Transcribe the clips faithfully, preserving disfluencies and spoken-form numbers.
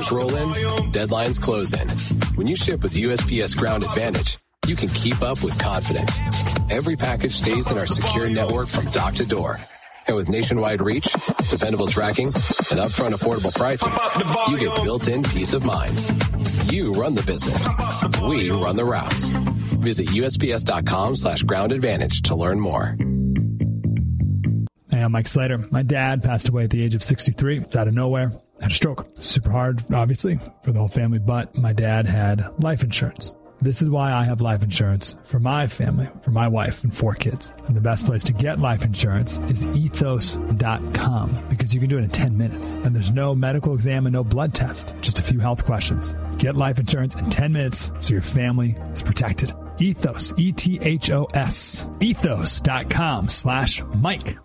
Orders roll in, deadlines close in. When you ship with U S P S Ground Advantage, you can keep up with confidence. Every package stays in our secure network from dock to door. And with nationwide reach, dependable tracking, and upfront affordable pricing, you get built-in peace of mind. You run the business. We run the routes. Visit USPS.com slash ground advantage to learn more. Hey, I'm Mike Slater. My dad passed away at the age of sixty-three. It's out of nowhere. Had a stroke. Super hard, obviously, for the whole family, but my dad had life insurance. This is why I have life insurance for my family, for my wife and four kids. And the best place to get life insurance is ethos dot com because you can do it in ten minutes. And there's no medical exam and no blood test, just a few health questions. Get life insurance in ten minutes so your family is protected. Ethos, E T H O S, ethos dot com slash Mike.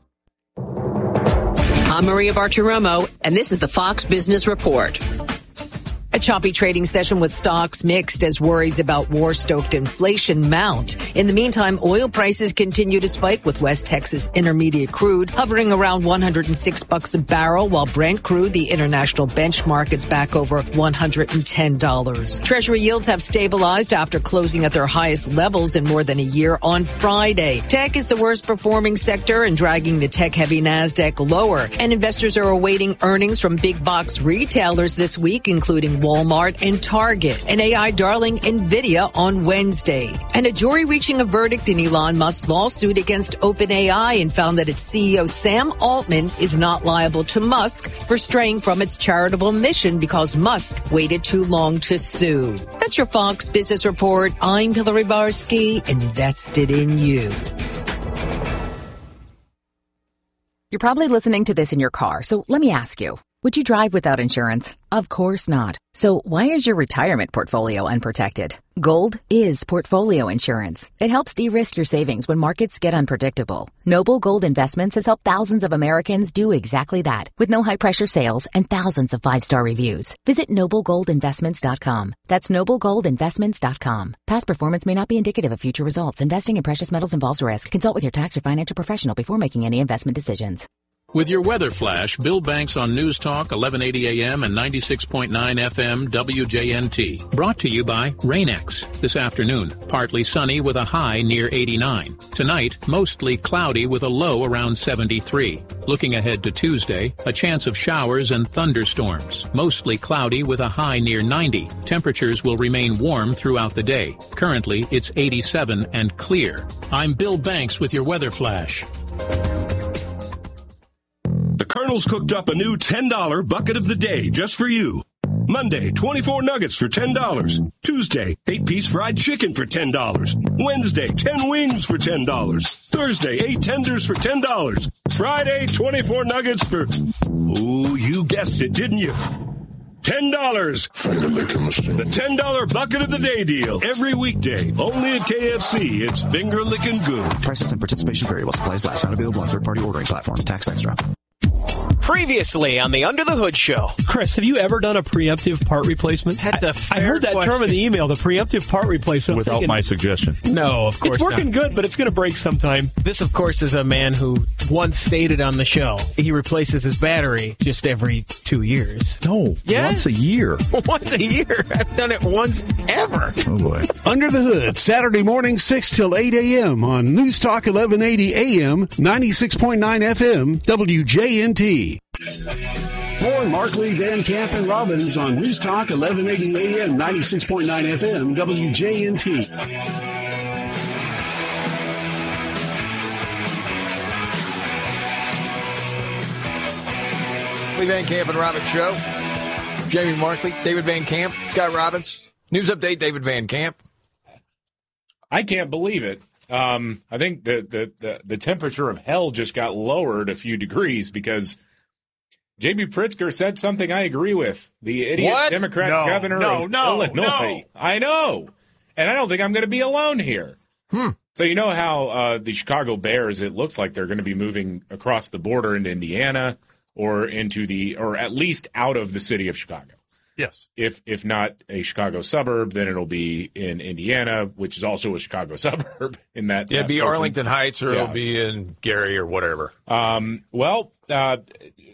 I'm Maria Bartiromo, and this is the Fox Business Report. A choppy trading session with stocks mixed as worries about war-stoked inflation mount. In the meantime, oil prices continue to spike with West Texas Intermediate crude hovering around one hundred six bucks a barrel, while Brent crude, the international benchmark, is back over one hundred ten dollars. Treasury yields have stabilized after closing at their highest levels in more than a year on Friday. Tech is the worst performing sector and dragging the tech-heavy NASDAQ lower. And investors are awaiting earnings from big box retailers this week, including Walmart and Target, and A I darling NVIDIA on Wednesday. And a jury reaching a verdict in Elon Musk's lawsuit against OpenAI and found that its C E O Sam Altman is not liable to Musk for straying from its charitable mission because Musk waited too long to sue. That's your Fox Business Report. I'm Hillary Barsky, invested in you. You're probably listening to this in your car, so let me ask you. Would you drive without insurance? Of course not. So why is your retirement portfolio unprotected? Gold is portfolio insurance. It helps de-risk your savings when markets get unpredictable. Noble Gold Investments has helped thousands of Americans do exactly that with no high-pressure sales and thousands of five-star reviews. Visit noble gold investments dot com. That's noble gold investments dot com. Past performance may not be indicative of future results. Investing in precious metals involves risk. Consult with your tax or financial professional before making any investment decisions. With your weather flash, Bill Banks on News Talk, eleven eighty A M and ninety-six point nine F M W J N T. Brought to you by Rain-X. This afternoon, partly sunny with a high near eighty-nine. Tonight, mostly cloudy with a low around seventy-three. Looking ahead to Tuesday, a chance of showers and thunderstorms. Mostly cloudy with a high near ninety. Temperatures will remain warm throughout the day. Currently, it's eighty-seven and clear. I'm Bill Banks with your weather flash. The Colonel's cooked up a new ten dollar bucket of the day just for you. Monday, twenty-four nuggets for ten dollars. Tuesday, eight-piece fried chicken for ten dollars. Wednesday, ten wings for ten dollars. Thursday, eight tenders for ten dollars. Friday, twenty-four nuggets for... Ooh, you guessed it, didn't you? ten dollars. The ten dollar bucket of the day deal. Every weekday. Only at K F C. It's finger-licking good. Prices and participation vary while supplies last. Not available on third-party ordering platforms. Tax extra. Previously on the Under the Hood Show. Chris, have you ever done a preemptive part replacement? That's a fair I heard that question. term in the email, the preemptive part replacement. Without thinking, my suggestion. No, of course It's working not. good, but it's going to break sometime. This, of course, is a man who once stated on the show he replaces his battery just every two years. No, Yeah? once a year. Once a year. I've done it once ever. Oh, boy. Under the Hood, Saturday morning, six till eight a.m. on News Talk eleven eighty A M, ninety-six point nine F M, W J N T. More Markley, Van Camp, and Robbins on News Talk eleven eighty A M, ninety-six point nine F M, W J N T. Lee Van Camp and Robbins Show. Jamie Markley, David Van Camp, Scott Robbins. News update, David Van Camp. I can't believe it. Um, I think the, the, the, the temperature of hell just got lowered a few degrees because J B. Pritzker said something I agree with. The idiot What? Democrat No, governor no, of no, Illinois. no. I know. And I don't think I'm going to be alone here. Hmm. So you know how uh, the Chicago Bears, it looks like they're going to be moving across the border into Indiana or into the, or at least out of the city of Chicago. Yes. If if not a Chicago suburb, then it'll be in Indiana, which is also a Chicago suburb. In that, Yeah, that it'd be portion. Arlington Heights or Yeah. it'll be in Gary or whatever. Um, well, uh,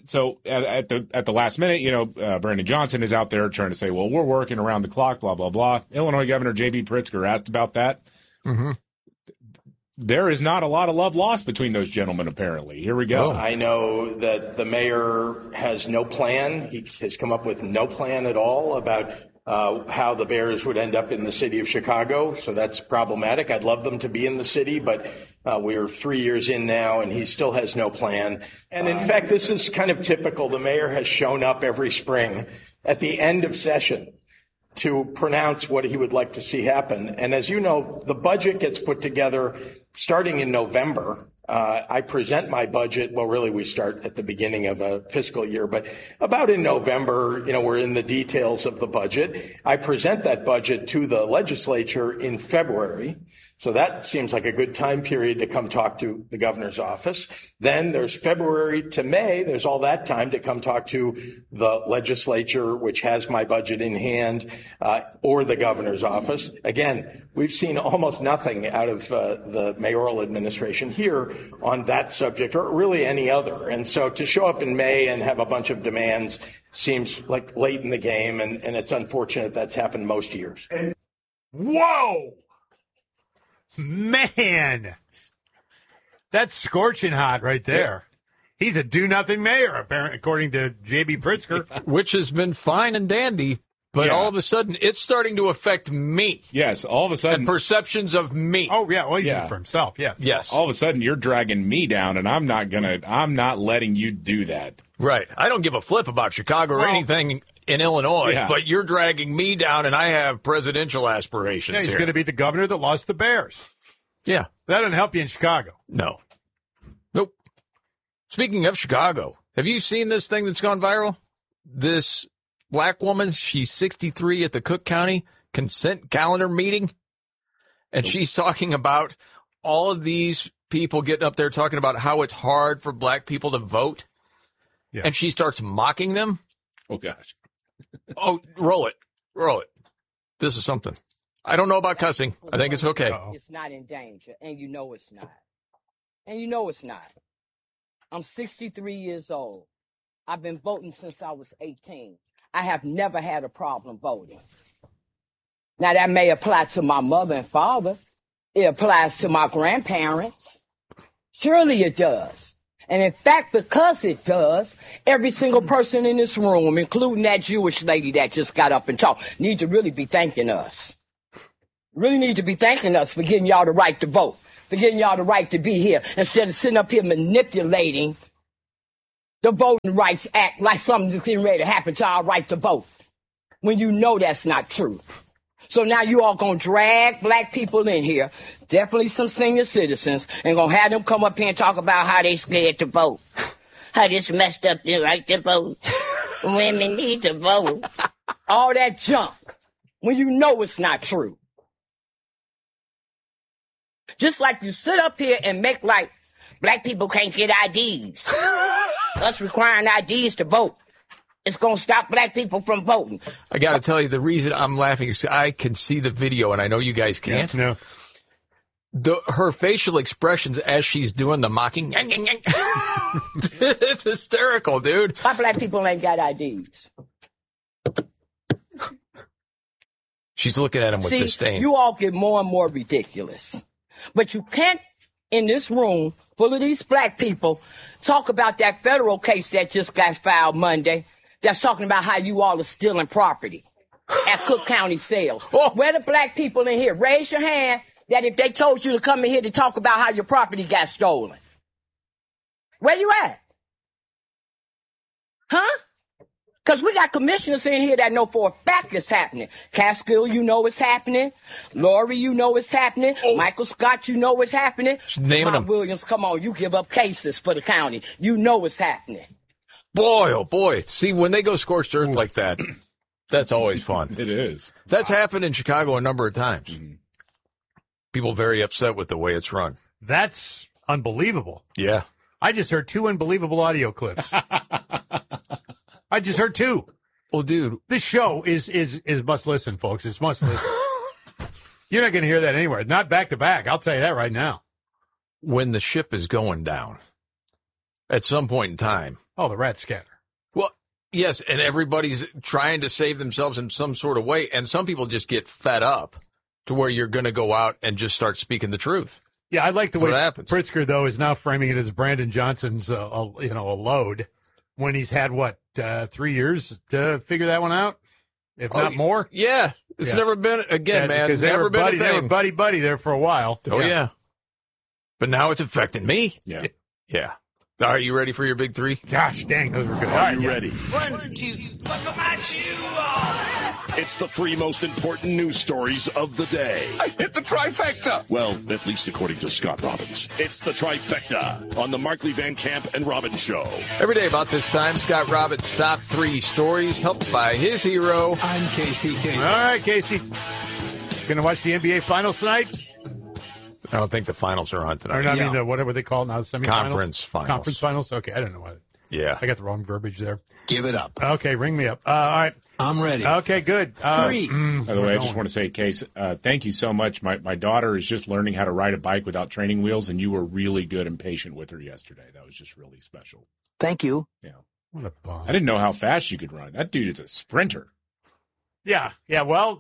so at, at the at the last minute, you know, uh, Brandon Johnson is out there trying to say, well, we're working around the clock, blah, blah, blah. Illinois Governor J B. Pritzker asked about that. Mm-hmm. There is not a lot of love lost between those gentlemen, apparently. Here we go. I know that the mayor has no plan. He has come up with no plan at all about uh, how the Bears would end up in the city of Chicago. So that's problematic. I'd love them to be in the city, but uh, we're three years in now, and he still has no plan. And in fact, this is kind of typical. The mayor has shown up every spring at the end of session to pronounce what he would like to see happen. And as you know, the budget gets put together starting in November. Uh, I present my budget. Well, really, we start at the beginning of a fiscal year, but about in November, you know, we're in the details of the budget. I present that budget to the legislature in February. So that seems like a good time period to come talk to the governor's office. Then there's February to May. There's all that time to come talk to the legislature, which has my budget in hand, uh, or the governor's office. Again, we've seen almost nothing out of uh, the mayoral administration here on that subject or really any other. And so to show up in May and have a bunch of demands seems like late in the game, and, and it's unfortunate that's happened most years. Whoa! Man, that's scorching hot right there. He's a do-nothing mayor, apparently, according to J B. Pritzker. Which has been fine and dandy, but Yeah. all of a sudden it's starting to affect me. Yes, all of a sudden. And perceptions of me. Oh, yeah, well, he's Yeah. in for himself, yes. Yes. All of a sudden, you're dragging me down, and I'm not gonna. I'm not letting you do that. Right. I don't give a flip about Chicago or Well, anything in Illinois, yeah. but you're dragging me down, and I have presidential aspirations Yeah, he's here. going to be the governor that lost the Bears. Yeah. That doesn't help you in Chicago. No. Nope. Speaking of Chicago, have you seen this thing that's gone viral? This black woman, she's sixty-three at the Cook County consent calendar meeting, and she's talking about all of these people getting up there talking about how it's hard for black people to vote, Yeah. and she starts mocking them. Oh gosh. Oh, roll it. Roll it. This is something. I don't know about cussing. I think it's okay. Uh-oh. It's not in danger, and you know it's not. And you know it's not. I'm sixty-three years old. I've been voting since I was eighteen. I have never had a problem voting. Now, that may apply to my mother and father. It applies to my grandparents. Surely it does. And in fact, because it does, every single person in this room, including that Jewish lady that just got up and talked, need to really be thanking us. Really need to be thanking us for getting y'all the right to vote, for getting y'all the right to be here, instead of sitting up here manipulating the Voting Rights Act like something's getting ready to happen to our right to vote, when you know that's not true. So now you all gonna drag black people in here, definitely some senior citizens, and gonna have them come up here and talk about how they scared to vote, how this messed up their right to vote, women need to vote, all that junk, when you know it's not true. Just like you sit up here and make like black people can't get I Ds, us requiring I Ds to vote. It's going to stop black people from voting. I got to tell you, the reason I'm laughing is I can see the video, and I know you guys can't. Yeah, no. The, her facial expressions as she's doing the mocking, it's hysterical, dude. Why black people ain't got I Ds? She's looking at him with See, disdain. you all get more and more ridiculous. But you can't, in this room full of these black people, talk about that federal case that just got filed Monday that's talking about how you all are stealing property at Cook County sales. Oh. Where the black people in here? Raise your hand that if they told you to come in here to talk about how your property got stolen. Where you at? Huh? Because we got commissioners in here that know for a fact it's happening. Catskill, you know it's happening. Lori, you know it's happening. Oh. Michael Scott, you know it's happening. Naming them. Williams, come on, you give up cases for the county. You know it's happening. Boy, oh boy. See, when they go scorched earth like that, that's always fun. It is. That's happened in Chicago a number of times. Mm-hmm. People very upset with the way it's run. That's unbelievable. Yeah. I just heard two unbelievable audio clips. I just heard two. Well, dude, this show is is is must listen, folks. It's must listen. You're not going to hear that anywhere. Not back to back. I'll tell you that right now. When the ship is going down, at some point in time, Oh, the rat scatter. Well, yes, and everybody's trying to save themselves in some sort of way, and some people just get fed up to where you're going to go out and just start speaking the truth. Yeah, I like the That's way what happens. Pritzker, though, is now framing it as Brandon Johnson's, uh, a, you know, a load when he's had, what, uh, three years to figure that one out, if Oh, not more? Yeah, it's Yeah. never been, again, Yeah, man, because they never were been buddy, a they were thing. buddy-buddy there for a while. Oh, yeah. But now it's affecting me. Yeah. Yeah. Are you ready for your big three? Gosh, dang, those were good. Are you ready? One, two, buckle my shoe on. It's the three most important news stories of the day. I hit the trifecta. Well, at least according to Scott Robbins. It's the trifecta on the Markley Van Camp and Robbins Show. Every day about this time, Scott Robbins' top three stories, helped by his hero. I'm Casey Casey. All right, Casey. Going to watch the N B A Finals tonight? I don't think the finals are on tonight. Or, I Yeah. mean, the, whatever they call it now, the semifinals? Conference finals. Conference finals? Okay, I don't know what. Yeah. I got the wrong verbiage there. Give it up. Okay, ring me up. Uh, all right. I'm ready. Okay, good. Uh, Three. mm, By the way, I we're just going. want to say, Case, uh, thank you so much. My my daughter is just learning how to ride a bike without training wheels, and you were really good and patient with her yesterday. That was just really special. Thank you. Yeah. What a bomb. I didn't know how fast you could run. That dude is a sprinter. Yeah, yeah, well,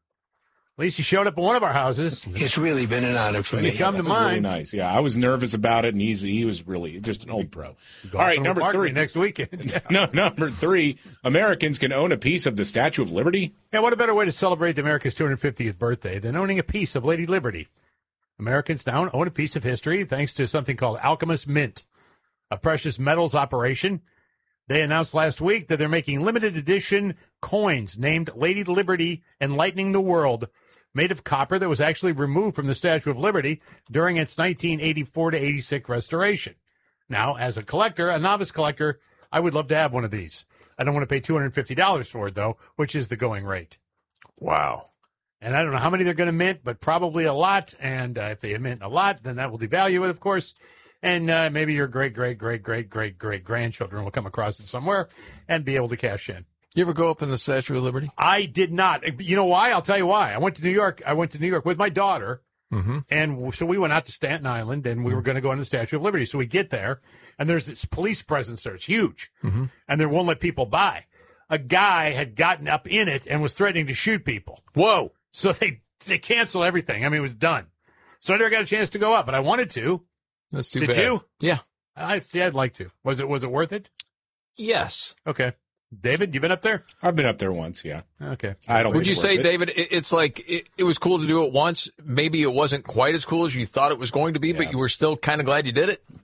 at least you showed up at one of our houses. It's really been an honor for When me. you come to That was really mine. nice. Yeah, I was nervous about it, and he's he was really just an old pro. Go All out right, to number Markley three. next weekend. No, number three. Americans can own a piece of the Statue of Liberty. Yeah, what a better way to celebrate America's two hundred fiftieth birthday than owning a piece of Lady Liberty? Americans now own a piece of history thanks to something called Alchemist Mint, a precious metals operation. They announced last week that they're making limited edition coins named Lady Liberty Enlightening the World, made of copper that was actually removed from the Statue of Liberty during its nineteen eighty-four to eighty-six restoration. Now, as a collector, a novice collector, I would love to have one of these. I don't want to pay two hundred fifty dollars for it, though, which is the going rate. Wow. And I don't know how many they're going to mint, but probably a lot. And uh, if they mint a lot, then that will devalue it, of course. And uh, maybe your great, great, great, great, great, great grandchildren will come across it somewhere and be able to cash in. You ever go up in the Statue of Liberty? I did not. You know why? I'll tell you why. I went to New York. I went to New York with my daughter. Mm-hmm. And so we went out to Staten Island, and we were going to go on the Statue of Liberty. So we get there, and there's this police presence there. It's huge. Mm-hmm. And they won't let people by. A guy had gotten up in it and was threatening to shoot people. Whoa. So they, they canceled everything. I mean, it was done. So I never got a chance to go up, but I wanted to. That's too Did bad. you? Yeah. I see. I'd like to. Was it was it worth it? Yes. Okay. David, you been up there? I've been up there once, yeah. Okay. I don't Would think you it's say, worth it. David, it, it's like it, it was cool to do it once. Maybe it wasn't quite as cool as you thought it was going to be, but you were still kind of glad you did it?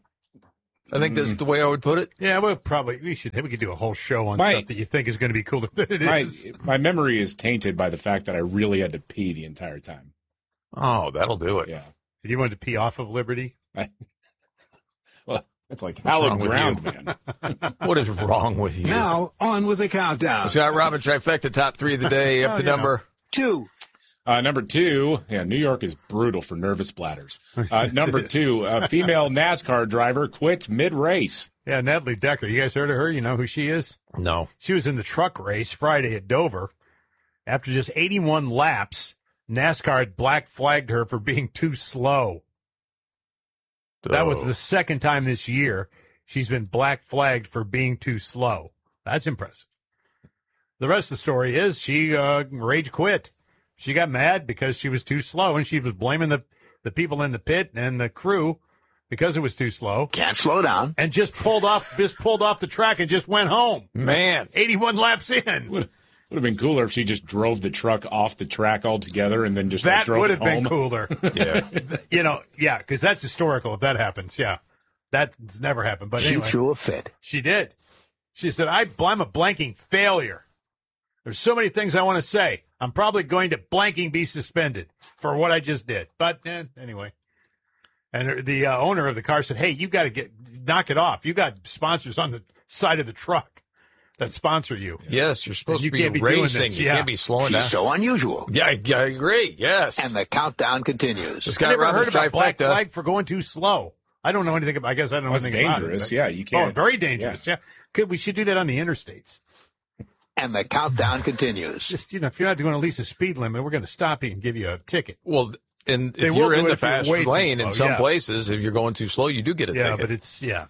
I think that's the way I would put it. Yeah, well, probably we should. We could do a whole show on My- stuff that you think is going to be cool. That it My, is. my memory is tainted by the fact that I really had to pee the entire time. Oh, that'll do it. Yeah. Did you want to pee off of Liberty? I, well, it's like What's hallowed wrong with ground, you? man. What is wrong with you? Now, on with the countdown. Scott Robbins, trifecta, top three of the day, up Oh, to you know. number. Two. Uh, number two, yeah, New York is brutal for nervous bladders. Uh, number two, a female NASCAR driver quits mid-race. Yeah, Natalie Decker. You guys heard of her? You know who she is? No. She was in the truck race Friday at Dover. After just eighty-one laps, NASCAR had black flagged her for being too slow. That was Oh. the second time this year she's been black flagged for being too slow. That's impressive. The rest of the story is she uh, rage quit. She got mad because she was too slow, and she was blaming the, the people in the pit and the crew because it was too slow. Can't slow down. And just pulled off, just pulled off the track and just went home. Man. eighty-one laps in. Would would have been cooler if she just drove the truck off the track altogether and then just like, That drove would it have been home. cooler. Yeah. You know, yeah, because that's historical if that happens. Yeah. That's never happened. But She anyway, threw a fit. she did. She said, I, I'm a blanking failure. There's so many things I want to say. I'm probably going to blanking be suspended for what I just did. But eh, anyway. And her- the uh, owner of the car said, hey, you got to get knock it off. You got sponsors on the side of the truck that sponsor you. Yes, you're supposed You to be, can't be doing racing. this, You yeah. can't be slowing She's down. so unusual. Yeah, I, I agree. Yes. And the countdown continues. Scott I never Robbins, heard about black trifecta. flag for going too slow. I don't know anything about. I guess I don't know That's anything about it. dangerous. but- Yeah, you Oh, can't. very dangerous. Yeah. Could we should do that on the interstates? And the countdown continues. Just you know, if you're not doing at least a speed limit, we're going to stop you and give you a ticket. Well, and They if will you're do in it the if you're fast way too lane in slow, some yeah. places, if you're going too slow, you do get a Yeah, ticket. but it's yeah.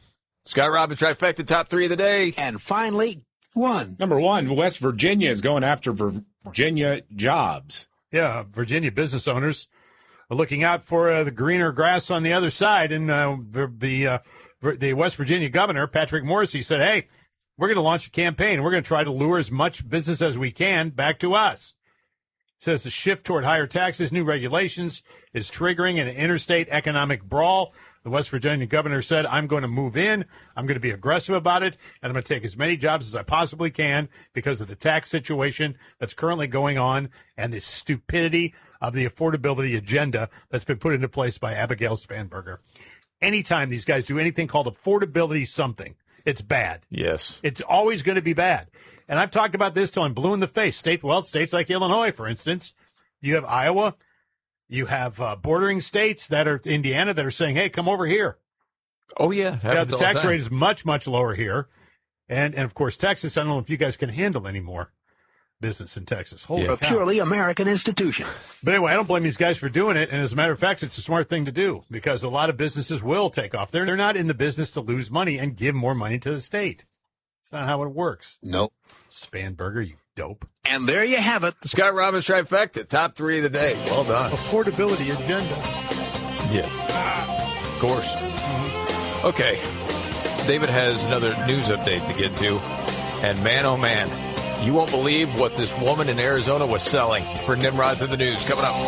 Scott Robbins trifecta, top three of the day. And finally, one. Number one, West Virginia is going after Virginia jobs. Yeah, Virginia business owners are looking out for uh, the greener grass on the other side. And uh, the the, uh, the West Virginia governor, Patrick Morrisey, said, hey, we're going to launch a campaign. We're going to try to lure as much business as we can back to us. Says the shift toward higher taxes, new regulations is triggering an interstate economic brawl. The West Virginia governor said, I'm going to move in, I'm going to be aggressive about it, and I'm going to take as many jobs as I possibly can because of the tax situation that's currently going on and the stupidity of the affordability agenda that's been put into place by Abigail Spanberger. Anytime these guys do anything called affordability something, it's bad. Yes. It's always going to be bad. And I've talked about this till I'm blue in the face. State, well, states like Illinois, for instance, you have Iowa, you have uh, bordering states that are Indiana that are saying, hey, come over here. Oh, yeah. Yeah, the tax rate is much, much lower here. And, and of course, Texas, I don't know if you guys can handle any more business in Texas. Holy yeah. A cow. purely American institution. But anyway, I don't blame these guys for doing it. And as a matter of fact, it's a smart thing to do because a lot of businesses will take off. They're, they're not in the business to lose money and give more money to the state. It's not how it works. Nope. Spanberger, you dope. And there you have it. The Scott Robbins trifecta, top three of the day. Well done. Affordability agenda. Yes. Of course. Mm-hmm. Okay. David has another news update to get to. And man, oh man, you won't believe what this woman in Arizona was selling for Nimrods in the News. Coming up.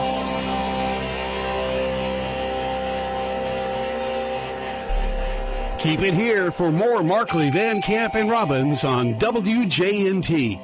Keep it here for more Markley, Van Camp, and Robbins on W J N T.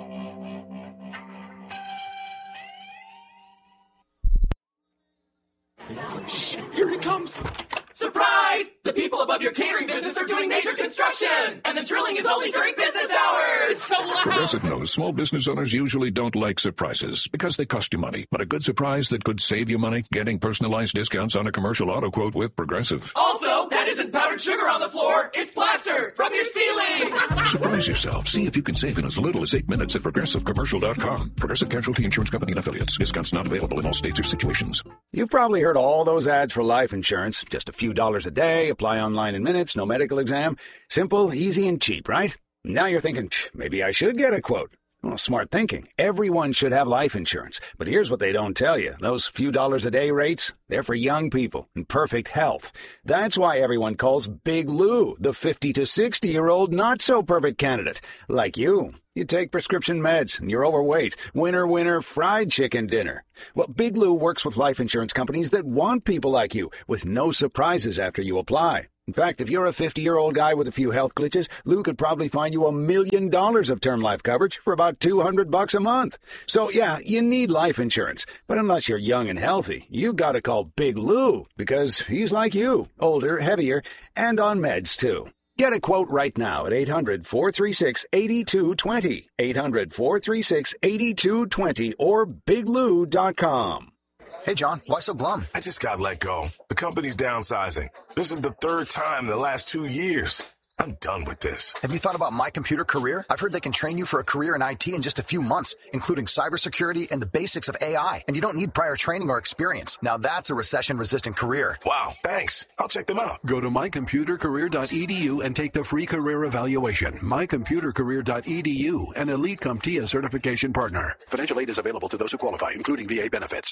Shh, here he comes. Surprise! The people above your catering business are doing major construction, and the drilling is only during business hours. So loud. Progressive knows small business owners usually don't like surprises because they cost you money. But a good surprise that could save you money, getting personalized discounts on a commercial auto quote with Progressive. Also, that isn't powdered sugar on the floor. It's plaster from your ceiling. Surprise yourself. See if you can save in as little as eight minutes at progressive commercial dot com. Progressive Casualty Insurance Company and Affiliates. Discounts not available in all states or situations. You've probably heard all those ads for life insurance. Just a few dollars a day, apply online in minutes, no medical exam. Simple, easy, and cheap, right? Now you're thinking, maybe I should get a quote. Well, smart thinking. Everyone should have life insurance. But here's what they don't tell you. Those few dollars a day rates, they're for young people in perfect health. That's why everyone calls Big Lou the fifty to sixty-year-old not-so-perfect candidate. Like you. You take prescription meds, and you're overweight. Winner, winner, fried chicken dinner. Well, Big Lou works with life insurance companies that want people like you, with no surprises after you apply. In fact, if you're a fifty-year-old guy with a few health glitches, Lou could probably find you a million dollars of term life coverage for about two hundred bucks a month. So, yeah, you need life insurance. But unless you're young and healthy, you gotta call Big Lou, because he's like you, older, heavier, and on meds, too. Get a quote right now at eight hundred, four three six, eight two two zero, eight hundred, four three six, eight two two zero, or big lou dot com. Hey, John, why so glum? I just got let go. The company's downsizing. This is the third time in the last two years. I'm done with this. Have you thought about My Computer Career? I've heard they can train you for a career in I T in just a few months, including cybersecurity and the basics of A I. And you don't need prior training or experience. Now that's a recession-resistant career. Wow, thanks. I'll check them out. Go to my computer career dot e d u and take the free career evaluation. my computer career dot e d u, an Elite CompTIA certification partner. Financial aid is available to those who qualify, including V A benefits.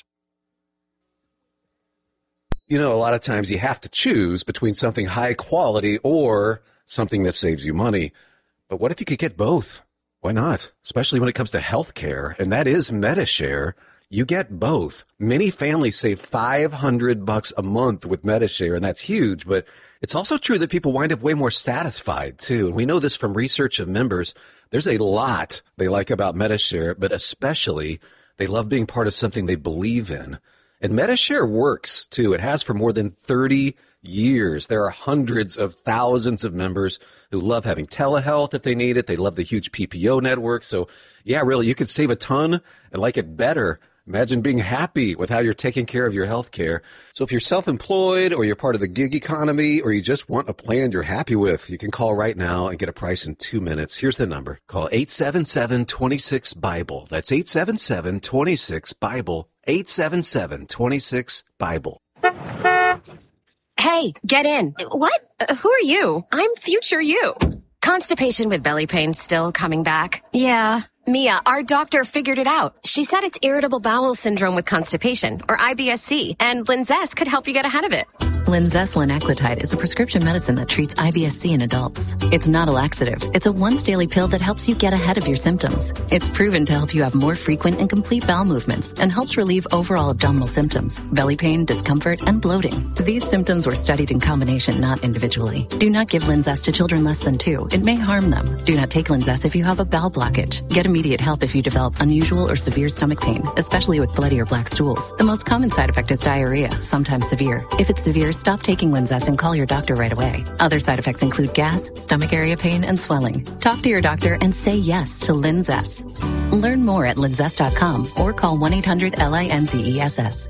You know, a lot of times you have to choose between something high quality or something that saves you money. But what if you could get both? Why not? Especially when it comes to health care, and that is MediShare. You get both. Many families save five hundred bucks a month with MediShare, and that's huge. But it's also true that people wind up way more satisfied, too. And we know this from research of members. There's a lot they like about MediShare, but especially they love being part of something they believe in. And MediShare works, too. It has for more than thirty years. There are hundreds of thousands of members who love having telehealth if they need it. They love the huge P P O network. So, yeah, really, you could save a ton and like it better. Imagine being happy with how you're taking care of your health care. So if you're self-employed or you're part of the gig economy or you just want a plan you're happy with, you can call right now and get a price in two minutes. Here's the number. Call eight seven seven, two six, BIBLE. That's eight seven seven, two six, BIBLE. eight seven seven, two six, BIBLE. Hey, get in. What? Uh, who are you? I'm future you. Constipation with belly pain still coming back? Yeah. Mia, our doctor figured it out. She said it's irritable bowel syndrome with constipation, or I B S C, and Linzess could help you get ahead of it. Linzess linaclotide is a prescription medicine that treats I B S C in adults. It's not a laxative. It's a once-daily pill that helps you get ahead of your symptoms. It's proven to help you have more frequent and complete bowel movements and helps relieve overall abdominal symptoms, belly pain, discomfort, and bloating. These symptoms were studied in combination, not individually. Do not give Linzess to children less than two. It may harm them. Do not take Linzess if you have a bowel blockage. Get immediate help if you develop unusual or severe stomach pain, especially with bloody or black stools. The most common side effect is diarrhea, sometimes severe. If it's severe, stop taking Linzess and call your doctor right away. Other side effects include gas, stomach area pain, and swelling. Talk to your doctor and say yes to Linzess. Learn more at linzess dot com or call one eight hundred L I N Z E S S.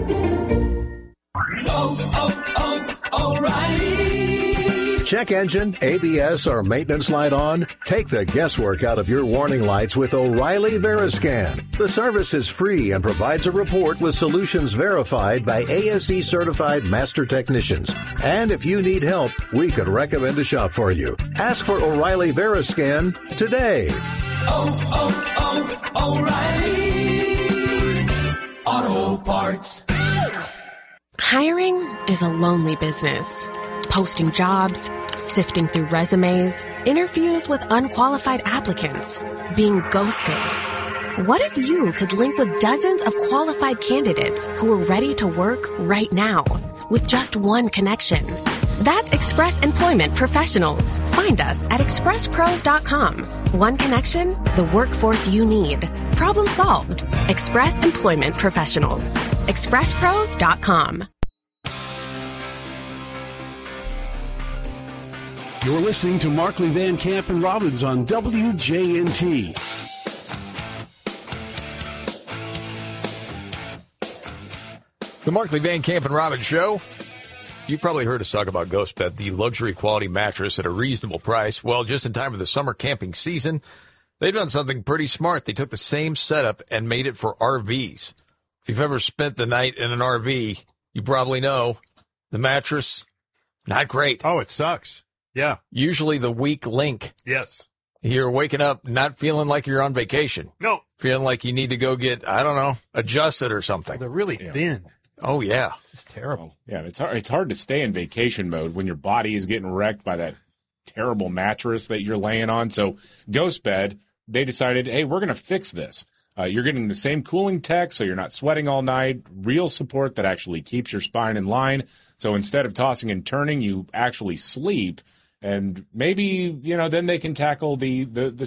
Oh, oh, oh, O'Reilly. Check engine, A B S, or maintenance light on? Take the guesswork out of your warning lights with O'Reilly Veriscan. The service is free and provides a report with solutions verified by A S E certified master technicians. And if you need help, we could recommend a shop for you. Ask for O'Reilly Veriscan today. Oh, oh, oh, O'Reilly Auto Parts. Hiring is a lonely business. Posting jobs, sifting through resumes, interviews with unqualified applicants, being ghosted. What if you could link with dozens of qualified candidates who are ready to work right now with just one connection? That's Express Employment Professionals. Find us at express pros dot com. One connection, the workforce you need. Problem solved. Express Employment Professionals. express pros dot com. You're listening to Markley, Van Camp, and Robbins on W J N T. The Markley, Van Camp, and Robbins Show. You've probably heard us talk about GhostBed, the luxury quality mattress at a reasonable price. Well, just in time for the summer camping season, they've done something pretty smart. They took the same setup and made it for R Vs. If you've ever spent the night in an R V, you probably know the mattress, not great. Oh, it sucks. Yeah. Usually the weak link. Yes. You're waking up not feeling like you're on vacation. No. Feeling like you need to go get, I don't know, adjusted or something. They're really Yeah. thin. Oh, yeah. It's terrible. Yeah, it's hard, it's hard to stay in vacation mode when your body is getting wrecked by that terrible mattress that you're laying on. So GhostBed, they decided, hey, we're going to fix this. Uh, you're getting the same cooling tech, so you're not sweating all night, real support that actually keeps your spine in line. So instead of tossing and turning, you actually sleep. And maybe, you know, then they can tackle the, the, the